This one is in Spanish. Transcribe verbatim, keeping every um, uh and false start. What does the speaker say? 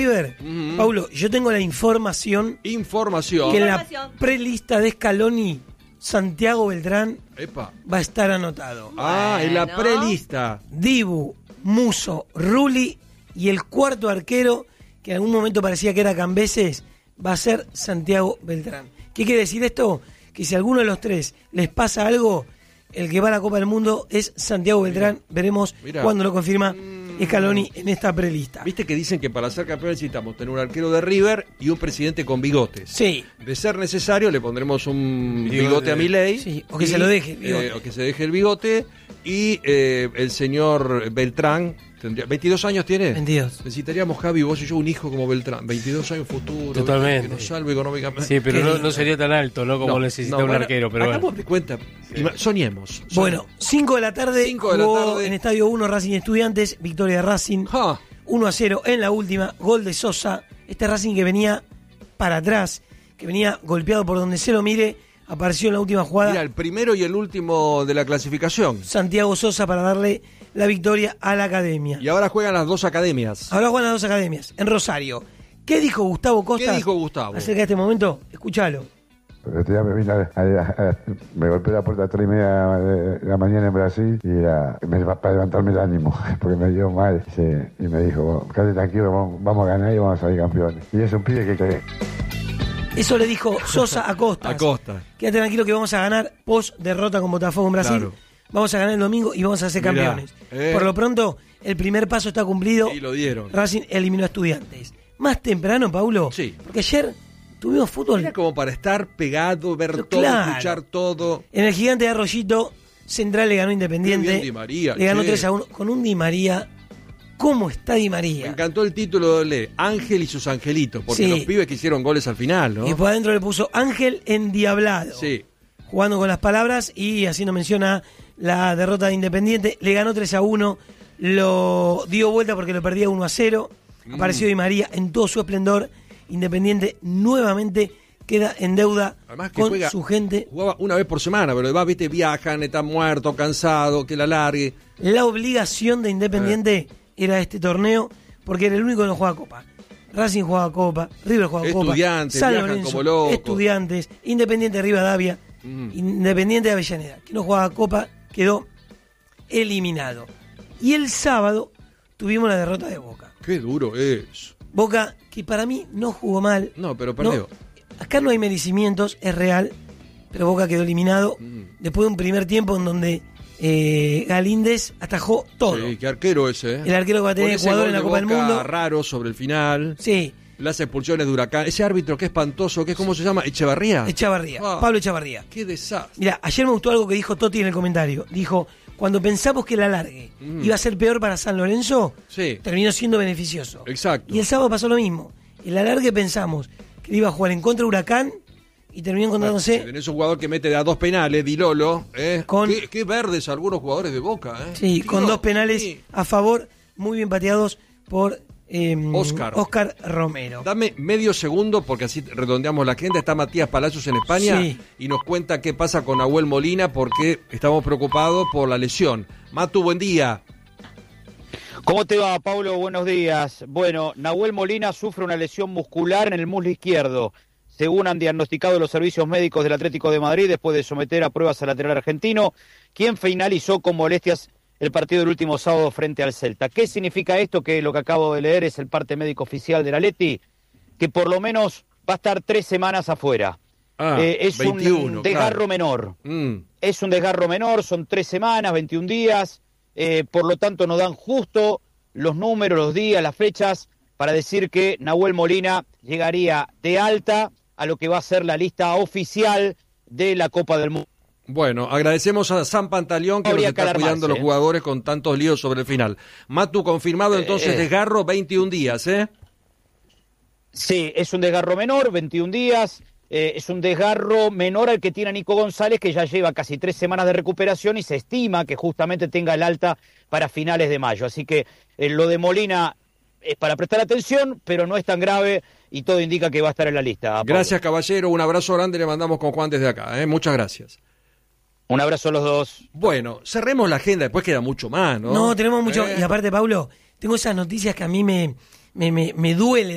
River, uh-huh. Paulo, yo tengo la información. Información. Que en la prelista de Scaloni, Santiago Beltrán Epa. va a estar anotado. Ah, bueno. En la prelista. Dibu, Musso, Rulli y el cuarto arquero, que en algún momento parecía que era Cambeses, va a ser Santiago Beltrán. ¿Qué quiere decir esto? Que si a alguno de los tres les pasa algo, el que va a la Copa del Mundo es Santiago Beltrán. Mirá. Veremos Mirá. cuándo lo confirma Scaloni en esta prelista. Viste que dicen que para ser campeón necesitamos tener un arquero de River y un presidente con bigotes. Sí. De ser necesario le pondremos un bigote, bigote a Milei. Sí, o que y, se lo deje. Eh, o que se deje el bigote. Y eh, el señor Beltrán, tendría ¿veintidós años tiene? veintidós. Necesitaríamos, Javi, vos y yo, un hijo como Beltrán. veintidós años futuro. Totalmente. Que nos salve económicamente. Sí, pero no, no sería tan alto, ¿no? Como no, necesita no, un bueno, arquero. Pero hagamos de cuenta. Sí. Soñemos, soñemos. Bueno, cinco de la tarde. cinco de la tarde. En Estadio uno, Racing Estudiantes. Victoria de Racing. Ja. uno a cero en la última. Gol de Sosa. Este Racing que venía para atrás, que venía golpeado por donde se lo mire. Apareció en la última jugada. Mira, el primero y el último de la clasificación. Santiago Sosa para darle la victoria a la academia. Y ahora juegan las dos academias. Ahora juegan las dos academias, en Rosario. ¿Qué dijo Gustavo Costa? ¿Qué dijo Gustavo? Acerca de este momento, escúchalo. Este día me vine a, a, a, a, me golpeé la puerta a tres y media de la mañana en Brasil y era, me, para levantarme el ánimo, porque me dio mal. Sí, y me dijo, quédate tranquilo, vamos, vamos a ganar y vamos a salir campeones. Y es un pibe que cree. Eso le dijo Sosa a Costa. A Costa. Quédate tranquilo que vamos a ganar post derrota con Botafogo en Brasil. Claro. Vamos a ganar el domingo y vamos a ser Mirá, campeones. Eh. Por lo pronto, el primer paso está cumplido. Y lo dieron. Racing eliminó a Estudiantes. Más temprano, Paulo. Sí. Porque ayer tuvimos fútbol. Era como para estar pegado, ver Pero todo, claro. escuchar todo. En el Gigante de Arroyito, Central le ganó Independiente. Bien, Di María, le ganó che. tres a uno con un Di María. ¿Cómo está Di María? Me encantó el título de Ángel y sus angelitos, porque sí. los pibes que hicieron goles al final, ¿no? Y por adentro le puso Ángel endiablado. Sí. Jugando con las palabras y haciendo mención a la derrota de Independiente. Le ganó tres a uno, lo dio vuelta porque lo perdía uno a cero. Mm. Apareció Di María en todo su esplendor. Independiente nuevamente queda en deuda Además que con juega, su gente. Jugaba una vez por semana, pero además, viste, viajan, están muertos, cansados, que la largue. La obligación de Independiente... Eh. era este torneo, porque era el único que no jugaba Copa. Racing jugaba Copa, River jugaba Copa, Estudiantes, San viajan Lorenzo, como locos. Estudiantes, Independiente de Rivadavia, mm. Independiente de Avellaneda, que no jugaba Copa, quedó eliminado. Y el sábado tuvimos la derrota de Boca. Qué duro es. Boca, que para mí no jugó mal. No, pero perdió. No, acá no hay merecimientos, es real, pero Boca quedó eliminado mm. después de un primer tiempo en donde... Eh, Galíndez atajó todo. Sí, qué arquero ese, ¿eh? El arquero que va a tener Ecuador en la Copa del Mundo. Raro sobre el final. Sí. Las expulsiones de Huracán. Ese árbitro que espantoso, que es ¿cómo se llama? Echevarría. Echevarría. Ah, Pablo Echevarría. Qué desastre. Mira, ayer me gustó algo que dijo Totti en el comentario. Dijo, cuando pensamos que la largue mm. iba a ser peor para San Lorenzo, sí. terminó siendo beneficioso. Exacto. Y el sábado pasó lo mismo. En la largue pensamos que iba a jugar en contra de Huracán. Y terminó encontrándose. Bueno, tenés un jugador que mete de a dos penales, Di Lolo. ¿eh? Con, qué, qué verdes algunos jugadores de Boca. ¿eh? Sí, con Dios, dos penales sí. a favor, muy bien pateados por eh, Oscar. Oscar Romero. Dame medio segundo, porque así redondeamos la agenda. Está Matías Palacios en España sí. y nos cuenta qué pasa con Nahuel Molina, porque estamos preocupados por la lesión. Matu, buen día. ¿Cómo te va, Pablo? Buenos días. Bueno, Nahuel Molina sufre una lesión muscular en el muslo izquierdo, según han diagnosticado los servicios médicos del Atlético de Madrid después de someter a pruebas al lateral argentino, quien finalizó con molestias el partido del último sábado frente al Celta. ¿Qué significa esto? Que lo que acabo de leer es el parte médico oficial del Atleti, que por lo menos va a estar tres semanas afuera. Ah, eh, es veintiuno, un desgarro claro. menor. Mm. Es un desgarro menor, son tres semanas, veintiún días, eh, por lo tanto nos dan justo los números, los días, las fechas, para decir que Nahuel Molina llegaría de alta a lo que va a ser la lista oficial de la Copa del Mundo. Bueno, agradecemos a San Pantaleón que Habría nos está que cuidando alarmarse, los ¿eh? jugadores con tantos líos sobre el final. Matu, confirmado entonces, eh, desgarro, veintiún días, ¿eh? Sí, es un desgarro menor, veintiún días, eh, es un desgarro menor al que tiene Nico González, que ya lleva casi tres semanas de recuperación y se estima que justamente tenga el alta para finales de mayo. Así que eh, lo de Molina es para prestar atención, pero no es tan grave y todo indica que va a estar en la lista. Pablo. Gracias, caballero, un abrazo grande le mandamos con Juan desde acá, ¿eh? Muchas gracias. Un abrazo a los dos. Bueno, cerremos la agenda, después queda mucho más, ¿no? No, tenemos mucho, ¿Eh? y aparte, Pablo, tengo esas noticias que a mí me, me, me, me duelen.